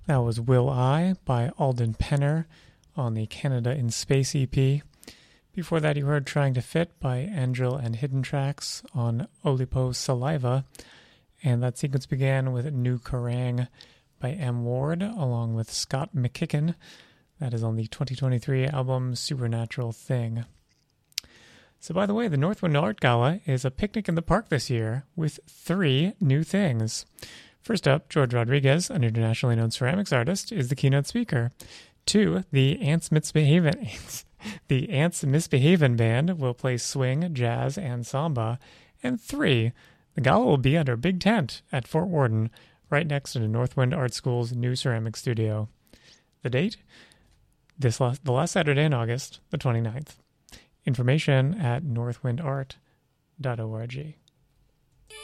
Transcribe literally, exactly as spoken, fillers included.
That was Will I by Alden Penner on the Canada in Space E P. Before that, you heard Trying to Fit by Angel and Hidden Tracks on Olipo Saliva. And that sequence began with New Kerrang by M. Ward along with Scott McKicken. That is on the twenty twenty-three album Supernatural Thing. So by the way, the Northwind Art Gala is a picnic in the park this year with three new things. First up, George Rodriguez, an internationally known ceramics artist, is the keynote speaker. Two, the Ants Misbehavin' Ants, the Ants Misbehavin' Band will play swing, jazz, and samba. And three, the gala will be under a big tent at Fort Worden, right next to the Northwind Art School's new ceramics studio. The date? This last, the last Saturday in August, the twenty-ninth. Information at northwind art dot org.